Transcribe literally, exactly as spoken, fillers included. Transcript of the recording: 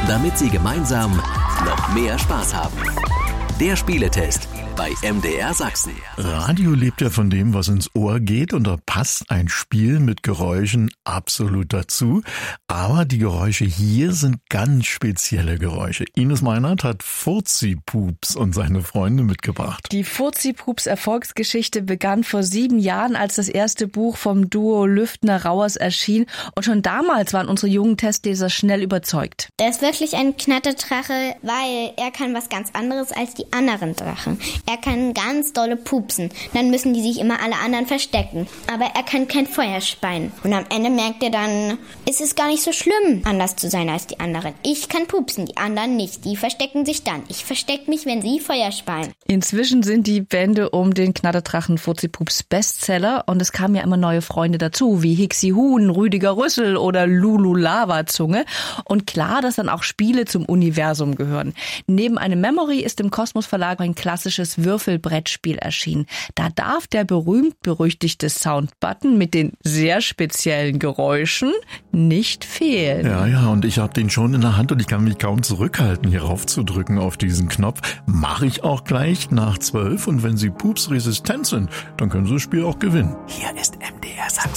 damit Sie gemeinsam noch mehr Spaß haben. Der Spieletest bei M D R Sachsen. Radio lebt ja von dem, was ins Ohr geht, und da passt ein Spiel mit Geräuschen absolut dazu. Aber die Geräusche hier sind ganz spezielle Geräusche. Ines Meinert hat Furzi-Pups und seine Freunde mitgebracht. Die Furzi-Pups-Erfolgsgeschichte begann vor sieben Jahren, als das erste Buch vom Duo Lüftner-Rauers erschien. Und schon damals waren unsere jungen Testleser schnell überzeugt. Der ist wirklich ein Knatterdrache, weil er kann was ganz anderes als die anderen Drachen. Er kann ganz dolle pupsen. Dann müssen die sich immer alle anderen verstecken. Aber er kann kein Feuer speien. Und am Ende merkt er dann, es ist gar nicht so schlimm, anders zu sein als die anderen. Ich kann pupsen, die anderen nicht. Die verstecken sich dann. Ich verstecke mich, wenn sie Feuer speien. Inzwischen sind die Bände um den Knatterdrachen Furzi-Pups Bestseller. Und es kamen ja immer neue Freunde dazu, wie Hixi Huhn, Rüdiger Rüssel oder Lulu Lavazunge. Und klar, dass dann auch Spiele zum Universum gehören. Neben einem Memory ist im Kosmos Verlag ein klassisches Würfelbrettspiel erschienen. Da darf der berühmt-berüchtigte Soundbutton mit den sehr speziellen Geräuschen nicht fehlen. Ja, ja, und ich habe den schon in der Hand und ich kann mich kaum zurückhalten, hier raufzudrücken auf diesen Knopf. Mache ich auch gleich nach zwölf, und wenn Sie pupsresistent sind, dann können Sie das Spiel auch gewinnen. Hier ist M D R Sachsen.